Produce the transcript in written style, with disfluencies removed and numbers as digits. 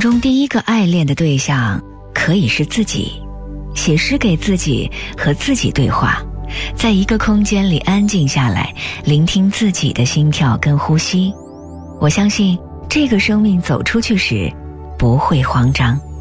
中第一个爱恋的对象可以是自己，写诗给自己，和自己对话，在一个空间里安静下来，聆听自己的心跳跟呼吸。我相信这个生命走出去时不会慌张。